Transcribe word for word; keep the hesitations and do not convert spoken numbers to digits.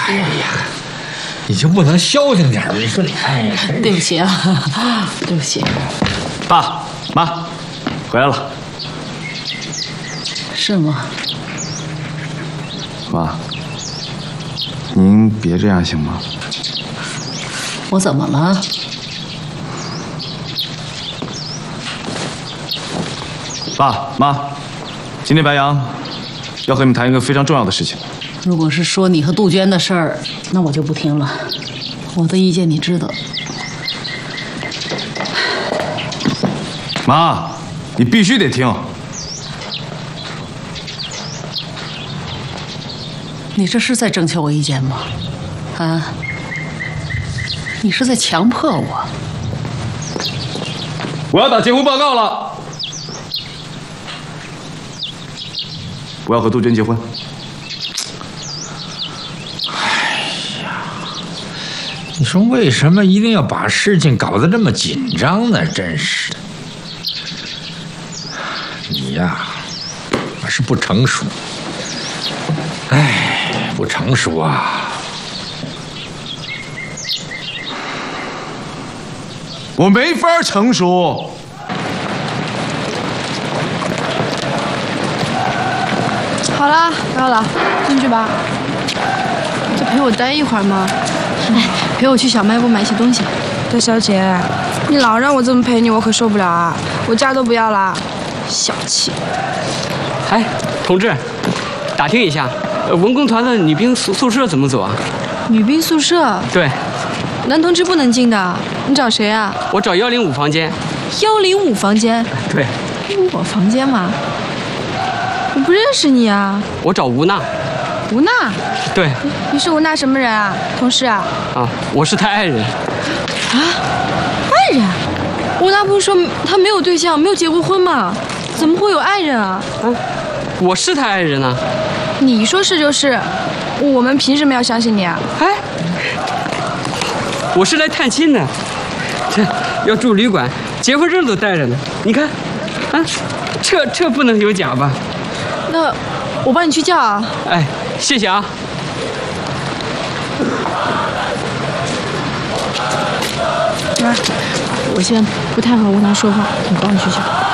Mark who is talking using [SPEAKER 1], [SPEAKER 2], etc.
[SPEAKER 1] 哎呀，你就不能消停点吗？你说你，哎呀，
[SPEAKER 2] 对不起啊，对不起。
[SPEAKER 3] 爸妈，回来了。
[SPEAKER 2] 是吗？
[SPEAKER 3] 妈，您别这样行吗？
[SPEAKER 2] 我怎么了？
[SPEAKER 3] 爸妈，今天白杨要和你们谈一个非常重要的事情。
[SPEAKER 2] 如果是说你和杜鹃的事儿，那我就不听了。我的意见你知道。
[SPEAKER 3] 妈，你必须得听。
[SPEAKER 2] 你这是在征求我意见吗？啊？你是在强迫我？
[SPEAKER 3] 我要打结婚报告了。我要和杜鹃结婚。
[SPEAKER 1] 你说为什么一定要把事情搞得这么紧张呢？真是的，你呀，还是不成熟。哎，不成熟啊！
[SPEAKER 3] 我没法成熟。
[SPEAKER 4] 好了，不要了，进去吧。就陪我待一会儿嘛。哎，陪我去小卖部买些东西。
[SPEAKER 5] 大小姐，你老让我这么陪你，我可受不了啊！我家都不要了，小气。
[SPEAKER 6] 哎，同志，打听一下，文工团的女兵宿宿舍怎么走啊？
[SPEAKER 4] 女兵宿舍？
[SPEAKER 6] 对。
[SPEAKER 4] 男同志不能进的，你找谁啊？
[SPEAKER 6] 我找幺零五房间。
[SPEAKER 4] 幺零五房间？
[SPEAKER 6] 对。
[SPEAKER 4] 我房间嘛？我不认识你啊。
[SPEAKER 6] 我找吴娜。
[SPEAKER 4] 吴娜？
[SPEAKER 6] 对。
[SPEAKER 5] 你是吴娜什么人啊？同事啊？
[SPEAKER 6] 啊，我是她爱人。
[SPEAKER 4] 啊？爱人？吴娜不是说她没有对象，没有结过婚吗？怎么会有爱人啊？
[SPEAKER 6] 啊，我是她爱人啊。
[SPEAKER 5] 你说是就是，我们凭什么要相信你啊？
[SPEAKER 6] 哎，我是来探亲的，这要住旅馆，结婚证都带着呢。你看，啊，这这不能有假吧？
[SPEAKER 4] 那我帮你去叫啊。
[SPEAKER 6] 哎，谢谢啊。
[SPEAKER 4] 妈，我现在不太和吴娜说话，你帮我去叫。